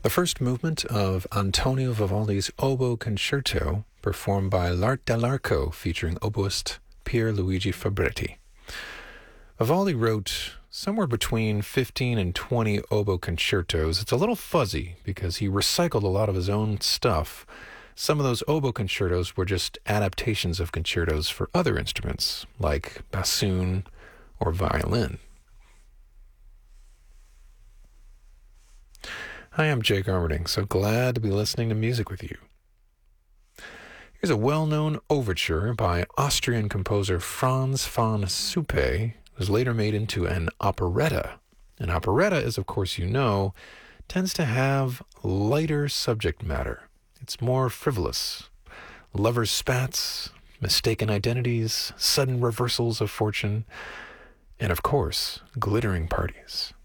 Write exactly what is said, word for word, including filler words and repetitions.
The first movement of Antonio Vivaldi's Oboe Concerto, performed by L'Art dell'Arco, featuring oboist Pierluigi Fabretti. Vivaldi wrote somewhere between fifteen and twenty oboe concertos. It's a little fuzzy because he recycled a lot of his own stuff. Some of those oboe concertos were just adaptations of concertos for other instruments, like bassoon or violin. Hi, I'm Jake Armerding, so glad to be listening to music with you. Here's a well-known overture by Austrian composer Franz von Suppe. It was later made into an operetta. An operetta, as of course you know, tends to have lighter subject matter. It's more frivolous. Lovers' spats, mistaken identities, sudden reversals of fortune, and of course, glittering parties.